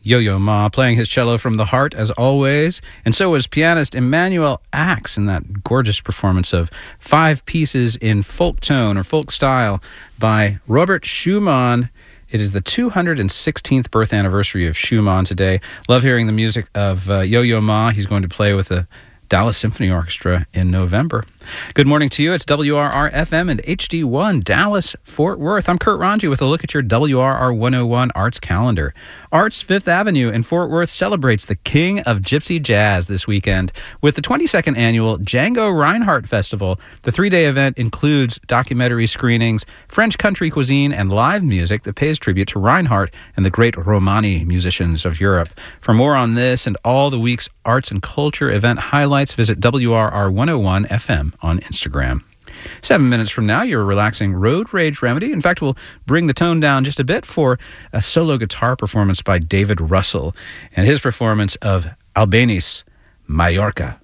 Yo-Yo Ma playing his cello from the heart, as always. And so was pianist Emmanuel Axe in that gorgeous performance of 5 pieces in folk tone or folk style by Robert Schumann. It is the 216th birth anniversary of Schumann today. Love hearing the music of Yo-Yo Ma. He's going to play with the Dallas Symphony Orchestra in November. Good morning to you. It's WRR-FM and HD1 Dallas, Fort Worth. I'm Kurt Ranji with a look at your WRR 101 Arts calendar. Arts Fifth Avenue in Fort Worth celebrates the King of Gypsy Jazz this weekend with the 22nd annual Django Reinhardt Festival. The 3-day event includes documentary screenings, French country cuisine, and live music that pays tribute to Reinhardt and the great Romani musicians of Europe. For more on this and all the week's arts and culture event highlights, visit WRR 101 FM on Instagram. 7 minutes from now, your relaxing road rage remedy. In fact, we'll bring the tone down just a bit for a solo guitar performance by David Russell and his performance of Albéniz, Mallorca.